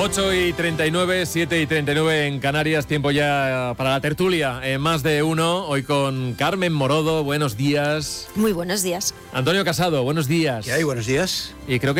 8:39, 7:39 en Canarias, tiempo ya para la tertulia. Más de uno, hoy con Carmen Morodo, buenos días. Muy buenos días. Antonio Casado, buenos días. ¿Qué hay? Buenos días. Y creo que